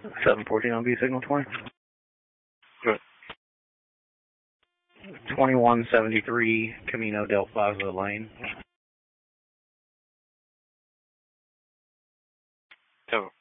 714 on B signal 20. Good. 2173 Camino del Plaza Lane. So